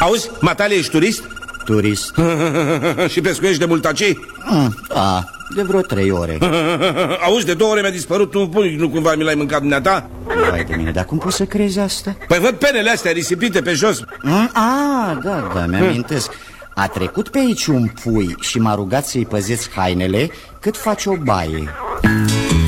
Auzi, matale, ești turist? Turist. Și pescuiești de mult aici? Da, de vreo 3 ore. Auzi, de 2 ore mi-a dispărut un pui. Nu cumva mi l-ai mâncat dumneata? Vai de mine, dar cum poți să crezi asta? Păi văd penele astea risipite pe jos. Da, mi-amintesc. A trecut pe aici un pui și m-a rugat să-i păzeți hainele cât face o baie.